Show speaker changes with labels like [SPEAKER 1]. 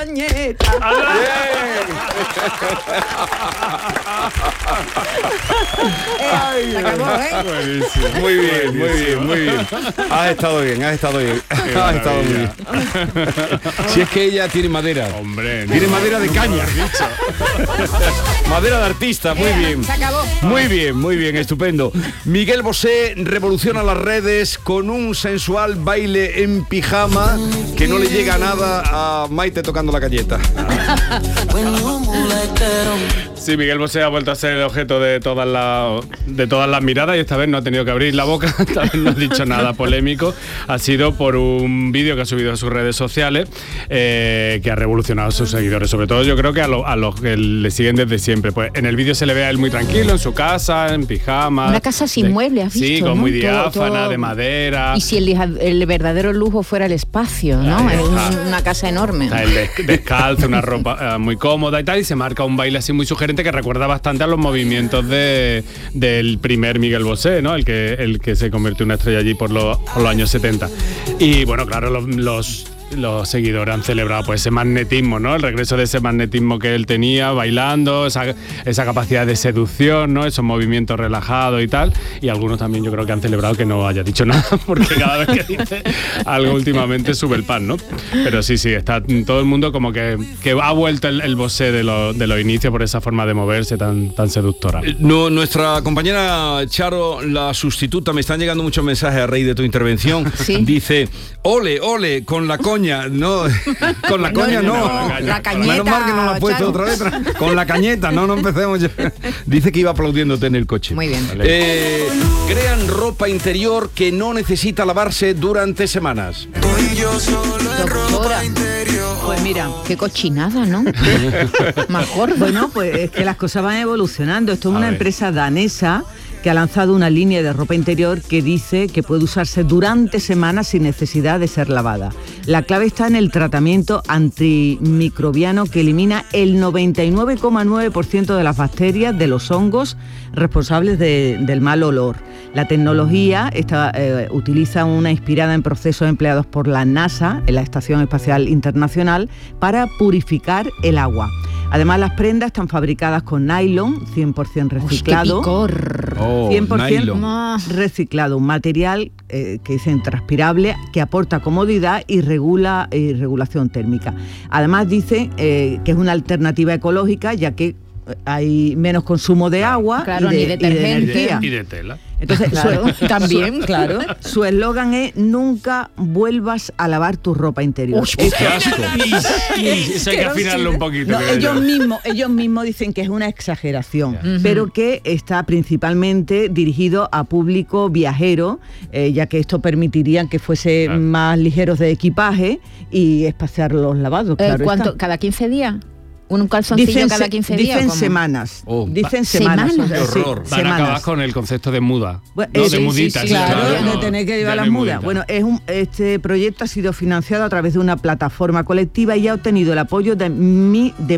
[SPEAKER 1] cañeta. Se acabó, ¿eh?
[SPEAKER 2] Muy bien. Has estado bien. Has estado muy bien. Si es que ella tiene madera.
[SPEAKER 3] Hombre,
[SPEAKER 2] tiene madera de caña. Madera de artista, muy bien.
[SPEAKER 1] Se acabó.
[SPEAKER 2] Muy bien, estupendo. Miguel Bosé revoluciona las redes con un sensual baile en pijama que no le llega nada a Maite tocando la cañeta.
[SPEAKER 3] Sí, Miguel Bosé ha vuelto a ser el objeto de todas las miradas y esta vez no ha tenido que abrir la boca, esta vez no ha dicho nada polémico. Ha sido por un vídeo que ha subido a sus redes sociales que ha revolucionado a sus seguidores, sobre todo yo creo que a los que le siguen desde siempre. Pues en el vídeo se le ve a él muy tranquilo, en su casa, en pijama.
[SPEAKER 1] Una casa sin muebles, ¿has visto?
[SPEAKER 3] Sí, con
[SPEAKER 1] ¿no?
[SPEAKER 3] muy diáfana,
[SPEAKER 1] todo.
[SPEAKER 3] de madera.
[SPEAKER 1] Y si el verdadero lujo fuera el espacio, ¿no? Es una casa enorme.
[SPEAKER 3] Está él descalzo, una ropa muy cómoda y tal, y se marca un baile así muy sugerente que recuerda bastante a los movimientos del primer Miguel Bosé, ¿no? El que se convirtió en una estrella allí por los años 70. Y bueno, claro, los seguidores han celebrado pues ese magnetismo, ¿no? El regreso de ese magnetismo que él tenía bailando, esa capacidad de seducción, ¿no? Esos movimientos relajados y tal. Y algunos también yo creo que han celebrado que no haya dicho nada, porque cada vez que dice algo últimamente sube el pan, ¿no? Pero sí, está todo el mundo como que ha vuelto el Bosé de los inicios por esa forma de moverse tan seductora.
[SPEAKER 2] No, nuestra compañera Charo, la sustituta, me están llegando muchos mensajes a raíz de tu intervención.
[SPEAKER 1] ¿Sí?
[SPEAKER 2] Dice, ole, con la coña. No, con la coña no.
[SPEAKER 1] La cañeta.
[SPEAKER 2] Menos mal que no la has puesto otra vez. Con la cañeta, no empecemos ya. Dice que iba aplaudiéndote en el coche.
[SPEAKER 1] Muy bien.
[SPEAKER 2] Crean ropa interior que no necesita lavarse durante semanas.
[SPEAKER 1] Doctora, pues mira, qué cochinada, ¿no? Más gordo.
[SPEAKER 4] Bueno, pues es que las cosas van evolucionando. Esto es
[SPEAKER 3] A
[SPEAKER 4] una
[SPEAKER 3] ver.
[SPEAKER 4] empresa danesa que ha lanzado una línea de ropa interior que dice que puede usarse durante semanas sin necesidad de ser lavada. La clave está en el tratamiento antimicrobiano que elimina el 99,9% de las bacterias, de los hongos responsables del mal olor. La tecnología utiliza una inspirada en procesos empleados por la NASA, en la Estación Espacial Internacional, para purificar el agua. Además, las prendas están fabricadas con nylon, 100% reciclado.
[SPEAKER 1] Uy, qué picor.
[SPEAKER 4] 100%
[SPEAKER 2] nylon.
[SPEAKER 4] reciclado, un material que es intranspirable, que aporta comodidad y regulación térmica. Además dice que es una alternativa ecológica, ya que hay menos consumo de agua,
[SPEAKER 1] Claro,
[SPEAKER 4] y
[SPEAKER 1] ni
[SPEAKER 4] de
[SPEAKER 1] detergente.
[SPEAKER 4] energía.
[SPEAKER 3] Y de tela.
[SPEAKER 4] Entonces,
[SPEAKER 1] Claro, también, claro.
[SPEAKER 4] Su eslogan es: nunca vuelvas a lavar tu ropa interior.
[SPEAKER 3] ¡Qué asco! Eso hay que afinarlo un poquito.
[SPEAKER 4] No,
[SPEAKER 3] creo yo.
[SPEAKER 4] ellos mismos dicen que es una exageración, pero que está principalmente dirigido a público viajero, ya que esto permitiría que fuese más ligeros de equipaje y espaciar los lavados. Claro
[SPEAKER 1] ¿Cuánto?
[SPEAKER 4] está.
[SPEAKER 1] ¿Cada 15 días? ¿Un calzoncillo cada 15 días?
[SPEAKER 4] Dicen
[SPEAKER 1] ¿Cómo?
[SPEAKER 4] semanas.
[SPEAKER 2] Oh,
[SPEAKER 4] Dicen semanas.
[SPEAKER 1] ¿semanas?
[SPEAKER 4] o sea,
[SPEAKER 2] Qué horror.
[SPEAKER 4] sí,
[SPEAKER 3] Van a
[SPEAKER 4] semanas.
[SPEAKER 3] acabar con el concepto de muda.
[SPEAKER 4] Bueno,
[SPEAKER 3] No, de
[SPEAKER 4] sí,
[SPEAKER 3] muditas.
[SPEAKER 4] sí, claro,
[SPEAKER 3] no,
[SPEAKER 4] de tener que
[SPEAKER 3] ya
[SPEAKER 4] llevar
[SPEAKER 3] no
[SPEAKER 4] las
[SPEAKER 3] hay
[SPEAKER 4] mudas.
[SPEAKER 3] muditas.
[SPEAKER 4] Bueno, este proyecto ha sido financiado a través de una plataforma colectiva y ha obtenido el apoyo de